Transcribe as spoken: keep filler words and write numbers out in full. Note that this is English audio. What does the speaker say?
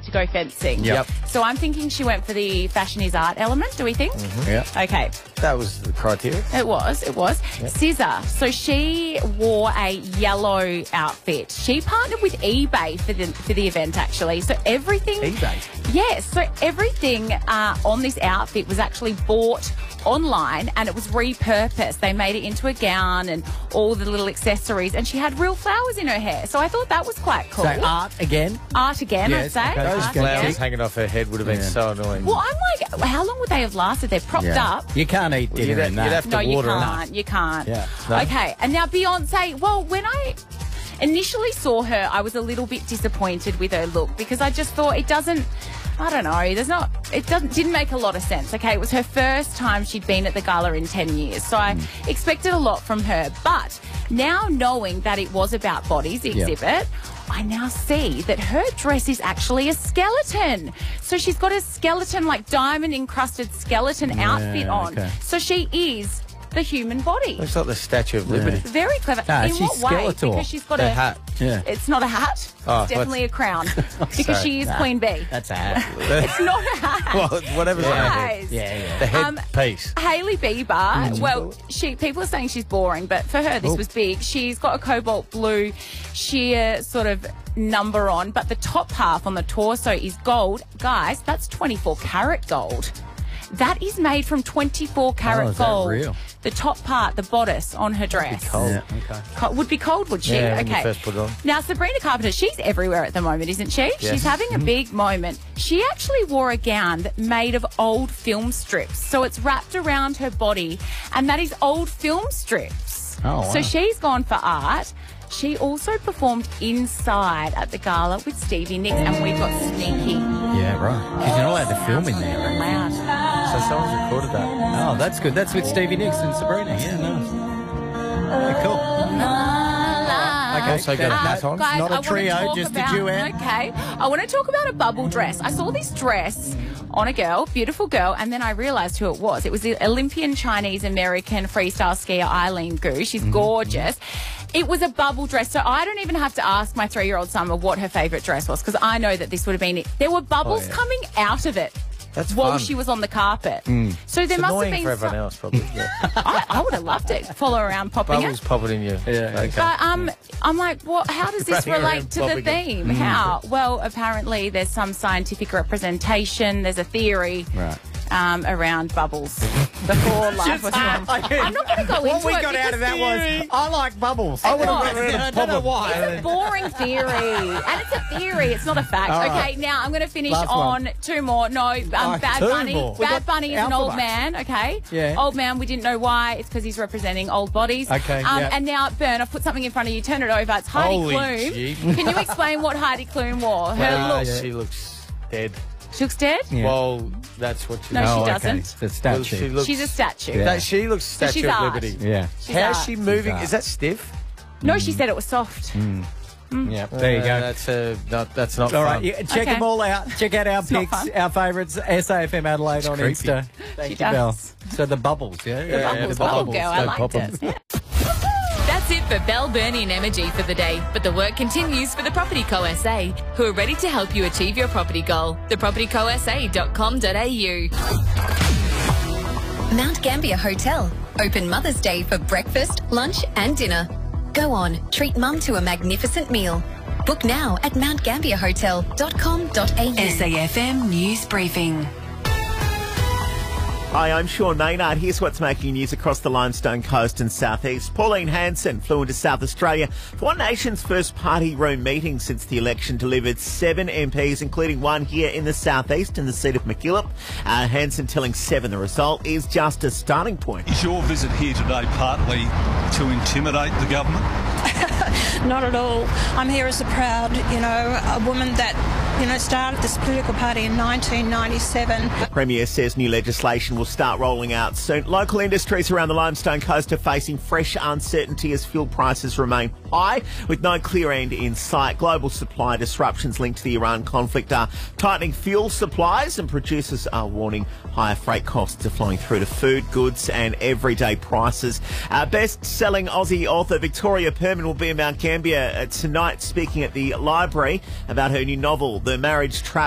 to go fencing. Yep. So I'm thinking she went for the fashion is art element, do we think? Mm-hmm. Yeah. Okay. That was the criteria. It was, it was. Yep. Scissor. So she wore a yellow outfit. She partnered with eBay for the for the event, actually. So everything... eBay? Yes. So everything uh, on this outfit was actually bought online and it was repurposed. They made it into a gown and all the little accessories, and she had real flowers in her hair. So I thought that was quite cool. So art again? Art again, Yes, I'd say. okay. Those Art flowers again. hanging off her head would have been Yeah. so annoying. Well, I'm like, how long would they have lasted? They're propped Yeah. up. You can't eat dinner you'd ha- in that. you'd have to No, you water 'em. can't. You can't. Yeah. No. Okay, and now Beyonce, well, when I initially saw her, I was a little bit disappointed with her look because I just thought it doesn't, I don't know, there's not, it doesn't, didn't make a lot of sense. Okay, it was her first time she'd been at the gala in ten years, so I Mm. expected a lot from her. But now knowing that it was about bodies, the Yeah. exhibit, I now see that her dress is actually a skeleton. So she's got a skeleton, like diamond encrusted skeleton Yeah, outfit on. okay. So she is the human body. Looks like the Statue of Liberty. Very clever. Ah, In she's what way? Skeletor. Because she's got The a hat. Yeah. It's not a hat. Oh, it's definitely a crown. because Sorry. she is Nah. Queen Bee. That's a hat. It's not a hat. Well, whatever's on her head. Guys. Yeah, yeah. The head Um, piece. Hailey Bieber, well, she people are saying she's boring, but for her this Oh. was big. She's got a cobalt blue sheer sort of number on, but the top half on the torso is gold. Guys, that's twenty-four karat gold. That is made from twenty-four karat Oh, is that gold. real? The top part, the bodice on her dress. cold. Yeah, okay. Co- would be cold, would she? Yeah, when you okay. first put it on. Now, Sabrina Carpenter, she's everywhere at the moment, isn't she? Yes. She's having a big moment. She actually wore a gown that made of old film strips. So it's wrapped around her body, and that is old film strips. Oh, wow. So she's gone for art. She also performed inside at the gala with Stevie Nicks, and we've got Sneaky Yeah, right. Because you're not allowed to film in there. Right? loud. So someone's recorded that. Oh, that's good. That's with Stevie Nicks and Sabrina. Yeah, nice. Yeah, cool. Okay. Also got a Uh, hat on. guys, Not a I wanna trio, talk just a about, duet. Okay. I want to talk about a bubble dress. I saw this dress on a girl, beautiful girl, and then I realised who it was. It was the Olympian Chinese-American freestyle skier Eileen Gu. She's Mm-hmm. gorgeous. It was a bubble dress, so I don't even have to ask my three-year-old Summer what her favourite dress was, because I know that this would have been it. There were bubbles Oh, yeah. coming out of it. That's while fun. she was on the carpet. Mm. So there It's must have annoying been for everyone some- else, probably. Yeah. I, I would have loved it. Follow around popping it. Bubbles popping in you. Yeah. Okay. But um, I'm like, what? How does this Running around relate to the popping it. theme? How? Well, apparently there's some scientific representation. There's a theory Right. um, around bubbles before life was formed. I'm not going to go What into we it got out of that because was, I like bubbles. I would What? have rather I pop don't know them. why. it's a boring theory, and it's a theory. It's not a fact. All Okay, right. now I'm going to finish Last on one. two more. No, um, Oh, Bad two Bunny. more. We Bad got Bunny is an old alphabet. man. Okay. Yeah. Old man. We didn't know why. It's because he's representing old bodies. Okay, Um, yeah. And now, Bern, I've put something in front of you. Turn it over. It's Heidi Holy Klum. gee. Can you explain what Heidi Klum wore? Her Ah, look. She looks dead. She looks dead. Yeah. Well, that's what she No, looks she Oh, okay. doesn't. It's a Well, statue. she looks, She's a statue. Yeah. That, she looks So Statue she's of art. Liberty. yeah. She's How's art. she moving? art. Is that stiff? No, she said it was soft. Yeah. There you Uh, go. That's uh, not. That's not All fun. right, yeah, check Okay. them all out. Check out our It's not picks, fun. our favourites, S A F M Adelaide on creepy. Insta. Thank She you, Belle. does. So the bubbles, yeah? Yeah, Bubbles, the bubble bubbles. girl. I Don't liked pop 'em. it. Yeah. That's it for Belle, Bernie and Emma G for the day. But the work continues for the Property Co S A, who are ready to help you achieve your property goal. the property co s a dot com dot a u. Mount Gambier Hotel. Open Mother's Day for breakfast, lunch and dinner. Go on, treat mum to a magnificent meal. Book now at mount gambier hotel dot com dot a u. S A F M News Briefing. Hi, I'm Sean Maynard. Here's what's making news across the Limestone Coast and southeast. Pauline Hanson flew into South Australia for One Nation's first party room meeting since the election delivered seven M Ps, including one here in the southeast in the seat of MacKillop. Uh, Hanson telling Seven the result is just a starting point. Is your visit here today partly to intimidate the government? Not at all. I'm here as a proud, you know, a woman that, you know, started this political party in nineteen ninety-seven. The Premier says new legislation will start rolling out soon. Local industries around the Limestone Coast are facing fresh uncertainty as fuel prices remain high, with no clear end in sight. Global supply disruptions linked to the Iran conflict are tightening fuel supplies, and producers are warning higher freight costs are flowing through to food, goods and everyday prices. Uh, best-selling Aussie author Victoria Perman will be in Mount Gambier uh, tonight, speaking at the library about her new novel, The Marriage Trap.